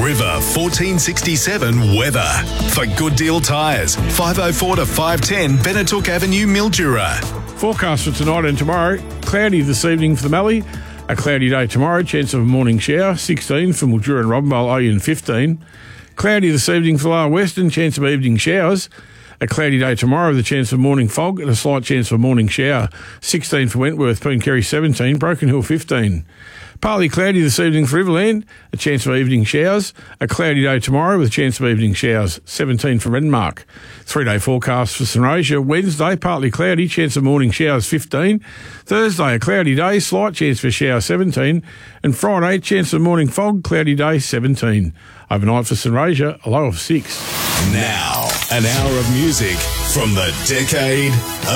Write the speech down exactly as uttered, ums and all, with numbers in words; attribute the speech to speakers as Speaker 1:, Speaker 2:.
Speaker 1: River fourteen sixty-seven weather. For Good Deal Tyres, five oh four to five ten Benetook Avenue, Mildura.
Speaker 2: Forecast for tonight and tomorrow. Cloudy this evening for the Mallee. A cloudy day tomorrow. Chance of a morning shower. sixteen for Mildura and Robinvale. Oyen fifteen. Cloudy this evening for Lower Western. Chance of evening showers. A cloudy day tomorrow with a chance of morning fog and a slight chance of morning shower. sixteen for Wentworth. Pooncarry seventeen. Broken Hill fifteen. Partly cloudy this evening for Riverland, a chance of evening showers. A cloudy day tomorrow with a chance of evening showers, seventeen for Renmark. Three-day forecast for St Rosia. Wednesday, partly cloudy, chance of morning showers, fifteen. Thursday, a cloudy day, slight chance for shower, seventeen. And Friday, chance of morning fog, cloudy day, seventeen. Overnight for St Rosia, a low of six.
Speaker 1: Now, an hour of music from the decade